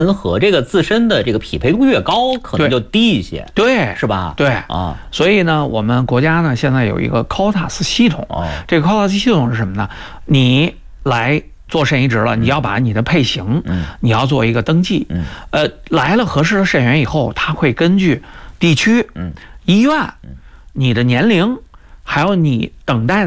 和这个自身的这个匹配度越高，可能就低一些， 对， 是吧？ 对啊， 所以呢，我们国家呢现在有一个 quotas 系统，这个 quotas 系统是什么呢？你来做肾移植了，你要把你的配型，你要做一个登记，来了合适的肾源以后，他会根据地区、医院、你的年龄，还有你等待的